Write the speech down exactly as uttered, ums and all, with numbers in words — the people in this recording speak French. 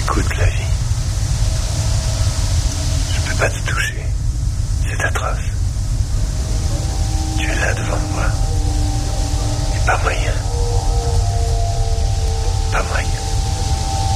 Écoute la vie. Je peux pas te toucher. C'est atroce. Tu es là devant moi. Et pas moyen. Pas moyen.